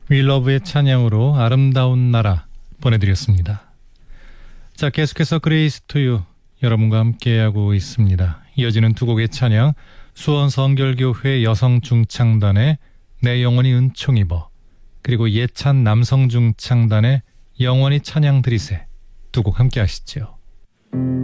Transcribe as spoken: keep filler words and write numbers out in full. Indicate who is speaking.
Speaker 1: 윌러브의 찬양으로 아름다운 나라 보내드렸습니다. 자, 계속해서 그레이스 투유 여러분과 함께하고 있습니다. 이어지는 두 곡의 찬양, 수원성결교회 여성중창단의 내 영혼이 은총 입어, 그리고 예찬 남성중창단의 영원히 찬양 드리세, 두 곡 함께 하시죠.